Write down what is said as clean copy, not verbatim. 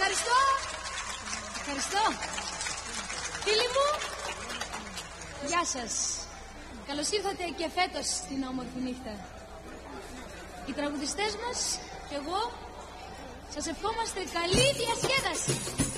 Ευχαριστώ. Ευχαριστώ. Φίλοι μου, γεια σας. Καλώς ήρθατε και φέτος στην όμορφη νύχτα. Οι τραγουδιστές μας και εγώ σας ευχόμαστε καλή διασκέδαση.